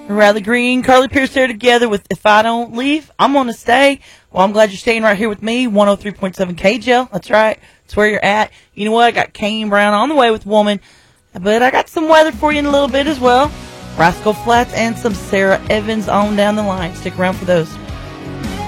Riley Green, Carly Pierce there together with If I Don't Leave, I'm going to Stay. Well, I'm glad you're staying right here with me, 103.7 KJL. That's right. That's where you're at. You know what? I got Kane Brown on the way with Woman, but I got some weather for you in a little bit as well. Rascal Flatts and some Sarah Evans on down the line. Stick around for those.